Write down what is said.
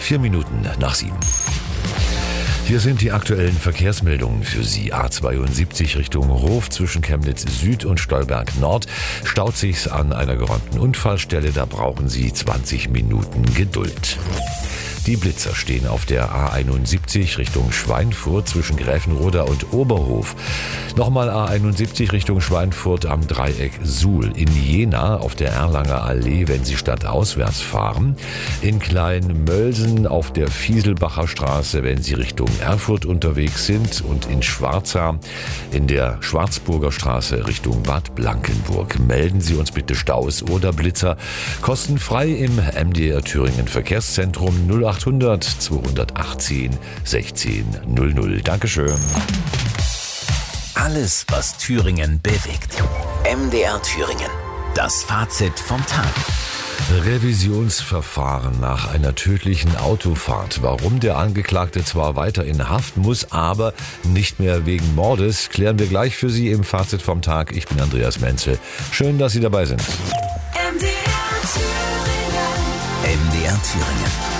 4 Minuten nach 7. Hier sind die aktuellen Verkehrsmeldungen für Sie. A72 Richtung Hof zwischen Chemnitz Süd und Stolberg Nord staut sich's an einer geräumten Unfallstelle. Da brauchen Sie 20 Minuten Geduld. Die Blitzer stehen auf der A71 Richtung Schweinfurt zwischen Gräfenroda und Oberhof. Nochmal A71 Richtung Schweinfurt am Dreieck Suhl. In Jena auf der Erlanger Allee, wenn Sie stadtauswärts fahren. In Kleinmölsen auf der Fieselbacher Straße, wenn Sie Richtung Erfurt unterwegs sind. Und in Schwarzach in der Schwarzburger Straße Richtung Bad Blankenburg. Melden Sie uns bitte Staus oder Blitzer kostenfrei im MDR Thüringen Verkehrszentrum 0800 218 16 00. Dankeschön. Alles, was Thüringen bewegt. MDR Thüringen. Das Fazit vom Tag. Revisionsverfahren nach einer tödlichen Autofahrt. Warum der Angeklagte zwar weiter in Haft muss, aber nicht mehr wegen Mordes, klären wir gleich für Sie im Fazit vom Tag. Ich bin Andreas Menzel. Schön, dass Sie dabei sind. MDR Thüringen.